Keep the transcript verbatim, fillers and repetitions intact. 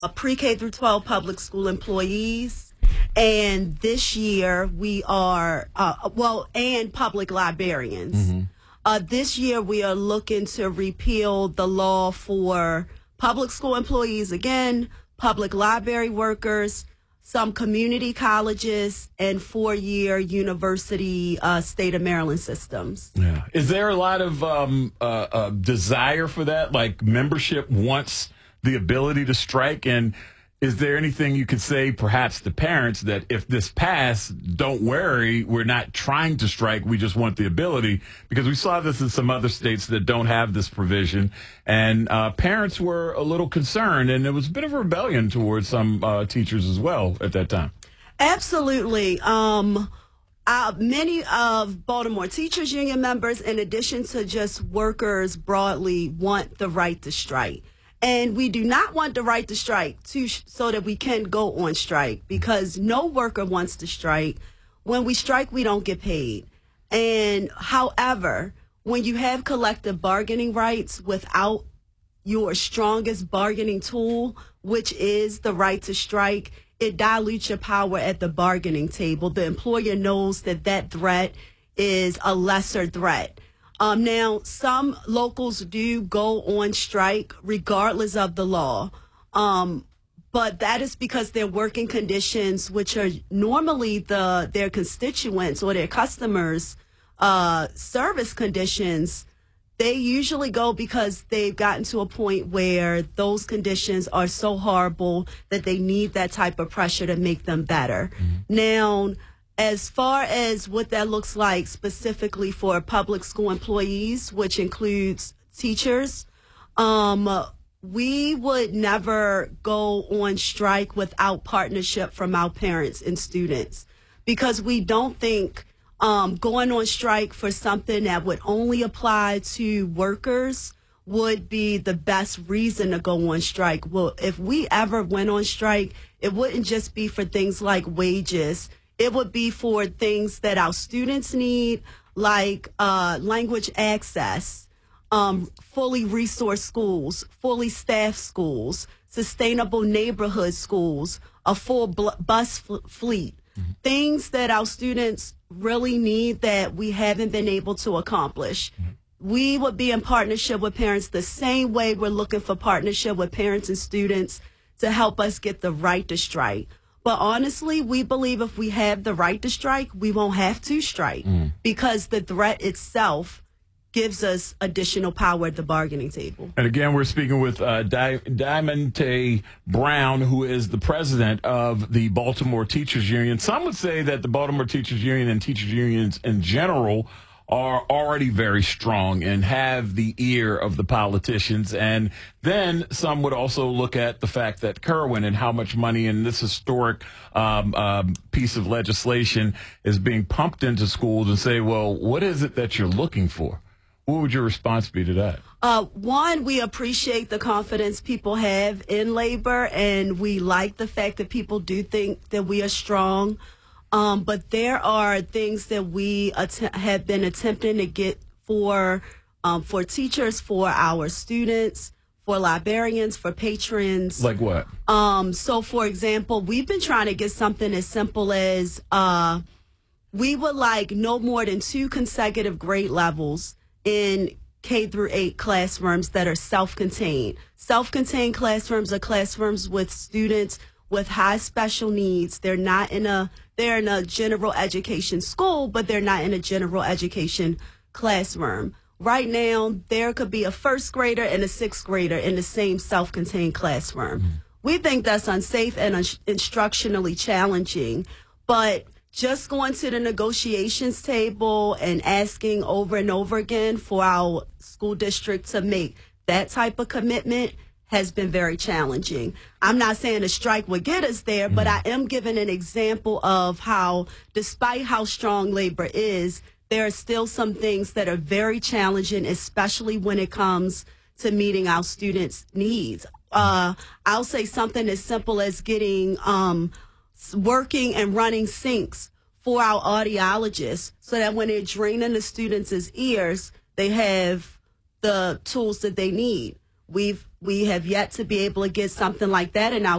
pre-K through twelve public school employees. And this year we are, uh, well, and public librarians. Mm-hmm. Uh, this year we are looking to repeal the law for public school employees again, public library workers, some community colleges, and four-year university uh, state of Maryland systems. Yeah. Is there a lot of um, uh, uh, desire for that? Like membership wants the ability to strike? And is there anything you could say, perhaps, to parents that if this passed, don't worry, we're not trying to strike, we just want the ability? Because we saw this in some other states that don't have this provision, and uh, parents were a little concerned, and there was a bit of a rebellion towards some uh, teachers as well at that time. Absolutely. Um, uh, many of Baltimore Teachers Union members, in addition to just workers broadly, want the right to strike. And we do not want the right to strike to, so that we can go on strike, because no worker wants to strike. When we strike, we don't get paid. And however, when you have collective bargaining rights without your strongest bargaining tool, which is the right to strike, it dilutes your power at the bargaining table. The employer knows that that threat is a lesser threat. Um, now, some locals do go on strike regardless of the law, um, but that is because their working conditions, which are normally the their constituents or their customers' uh, service conditions, they usually go because they've gotten to a point where those conditions are so horrible that they need that type of pressure to make them better. Mm-hmm. Now, as far as what that looks like specifically for public school employees, which includes teachers, um, we would never go on strike without partnership from our parents and students, because we don't think um, going on strike for something that would only apply to workers would be the best reason to go on strike. Well, if we ever went on strike, it wouldn't just be for things like wages. It would be for things that our students need, like uh, language access, um, fully resourced schools, fully staffed schools, sustainable neighborhood schools, a full bl- bus f- fleet, mm-hmm. things that our students really need that we haven't been able to accomplish. Mm-hmm. We would be in partnership with parents the same way we're looking for partnership with parents and students to help us get the right to strike. But honestly, we believe if we have the right to strike, we won't have to strike, mm. because the threat itself gives us additional power at the bargaining table. And again, we're speaking with uh, Di- Diamante Brown, who is the president of the Baltimore Teachers Union. Some would say that the Baltimore Teachers Union and teachers unions in general are already very strong and have the ear of the politicians. And then some would also look at the fact that Kirwan and how much money in this historic um, um, piece of legislation is being pumped into schools and say, well, what is it that you're looking for? What would your response be to that? Uh, one, we appreciate the confidence people have in labor, and we like the fact that people do think that we are strong. Um, but there are things that we att- have been attempting to get for um, for teachers, for our students, for librarians, for patrons. Like what? Um, so, for example, we've been trying to get something as simple as uh, we would like no more than two consecutive grade levels in K through eight classrooms that are self-contained. Self-contained classrooms are classrooms with students with high special needs. They're not in a they're in a general education school, but they're not in a general education classroom. Right now, there could be a first grader and a sixth grader in the same self-contained classroom. Mm-hmm. We think that's unsafe and un- instructionally challenging, but just going to the negotiations table and asking over and over again for our school district to make that type of commitment has been very challenging. I'm not saying a strike would get us there, mm-hmm. but I am giving an example of how, despite how strong labor is, there are still some things that are very challenging, especially when it comes to meeting our students' needs. Uh, I'll say something as simple as getting um, working and running sinks for our audiologists so that when they're draining the students' ears, they have the tools that they need. We've We have yet to be able to get something like that in our